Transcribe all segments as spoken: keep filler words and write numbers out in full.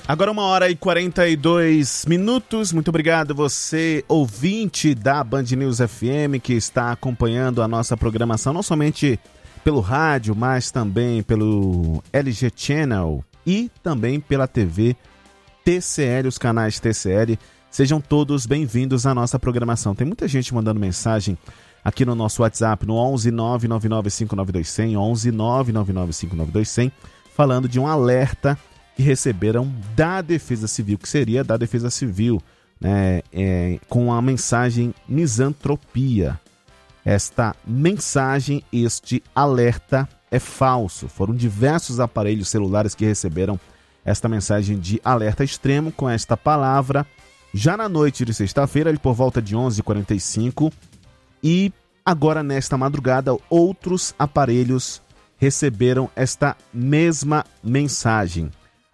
Agora uma hora e quarenta e dois minutos. Muito obrigado você, ouvinte da Band News F M, que está acompanhando a nossa programação, não somente pelo rádio, mas também pelo L G Channel e também pela T V T C L, os canais T C L. Sejam todos bem-vindos à nossa programação. Tem muita gente mandando mensagem aqui no nosso WhatsApp, no onze nove nove nove cinco nove dois zero zero, onze nove nove nove cinco nove dois zero zero, falando de um alerta que receberam da Defesa Civil, que seria da Defesa Civil, né, é, com a mensagem misantropia. Esta mensagem, este alerta é falso. Foram diversos aparelhos celulares que receberam esta mensagem de alerta extremo com esta palavra, já na noite de sexta-feira, por volta de onze e quarenta e cinco, e agora nesta madrugada, outros aparelhos receberam esta mesma mensagem.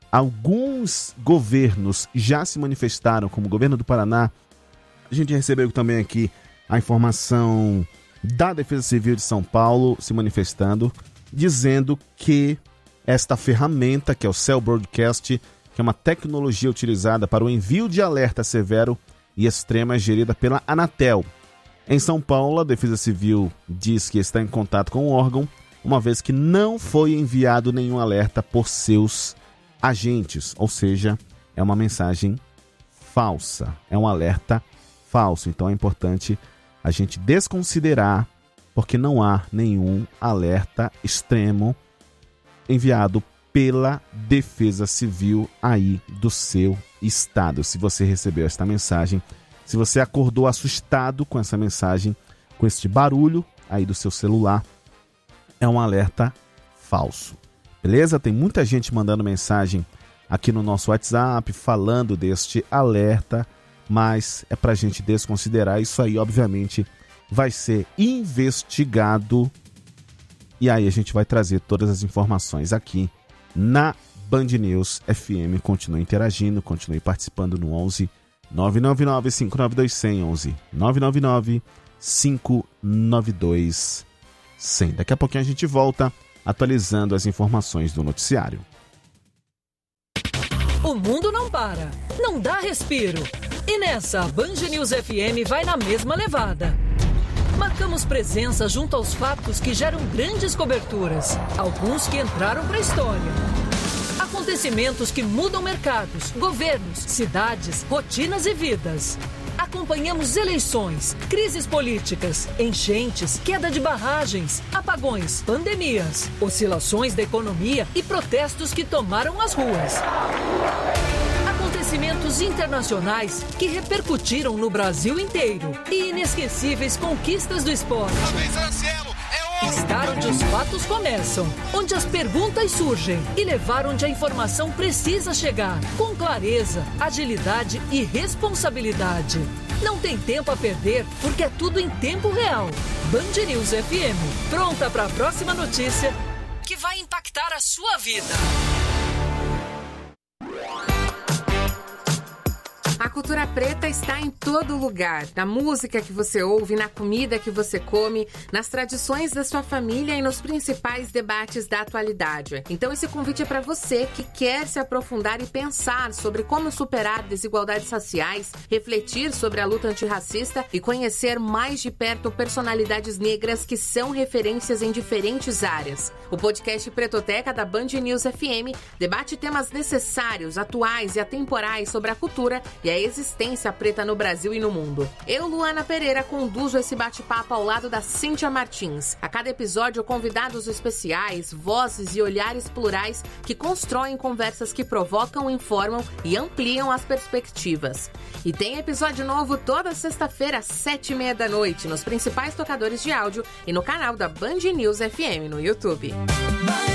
Alguns governos já se manifestaram, como o governo do Paraná. A gente recebeu também aqui a informação da Defesa Civil de São Paulo se manifestando, dizendo que esta ferramenta, que é o Cell Broadcast, que é uma tecnologia utilizada para o envio de alerta severo e extremo, é gerida pela Anatel. Em São Paulo, a Defesa Civil diz que está em contato com o órgão, uma vez que não foi enviado nenhum alerta por seus agentes, ou seja, é uma mensagem falsa, é um alerta falso. Então é importante a gente desconsiderar, porque não há nenhum alerta extremo enviado pela Defesa Civil aí do seu estado. Se você recebeu esta mensagem, se você acordou assustado com essa mensagem, com este barulho aí do seu celular, é um alerta falso. Beleza? Tem muita gente mandando mensagem aqui no nosso WhatsApp falando deste alerta, mas é para a gente desconsiderar. Isso aí, obviamente, vai ser investigado e aí a gente vai trazer todas as informações aqui na Band News F M. Continue interagindo, continue participando no onze nove nove nove cinco nove dois zero zero, onze nove nove nove cinco nove dois zero zero. Daqui a pouquinho a gente volta atualizando as informações do noticiário. O mundo não para, não dá respiro. E nessa, a Band News F M vai na mesma levada. Marcamos presença junto aos fatos que geram grandes coberturas, alguns que entraram para a história. Acontecimentos que mudam mercados, governos, cidades, rotinas e vidas. Acompanhamos eleições, crises políticas, enchentes, queda de barragens, apagões, pandemias, oscilações da economia e protestos que tomaram as ruas. Acontecimentos internacionais que repercutiram no Brasil inteiro e inesquecíveis conquistas do esporte. Estar onde os fatos começam, onde as perguntas surgem e levar onde a informação precisa chegar, com clareza, agilidade e responsabilidade. Não tem tempo a perder, porque é tudo em tempo real. Band News F M, pronta para a próxima notícia que vai impactar a sua vida. A cultura preta está em todo lugar, na música que você ouve, na comida que você come, nas tradições da sua família e nos principais debates da atualidade. Então esse convite é para você que quer se aprofundar e pensar sobre como superar desigualdades raciais, refletir sobre a luta antirracista e conhecer mais de perto personalidades negras que são referências em diferentes áreas. O podcast Pretoteca da Band News F M debate temas necessários, atuais e atemporais sobre a cultura e a existência preta no Brasil e no mundo. Eu, Luana Pereira, conduzo esse bate-papo ao lado da Cíntia Martins. A cada episódio, convidados especiais, vozes e olhares plurais que constroem conversas que provocam, informam e ampliam as perspectivas. E tem episódio novo toda sexta-feira, às sete e meia da noite, nos principais tocadores de áudio e no canal da Band News F M no YouTube.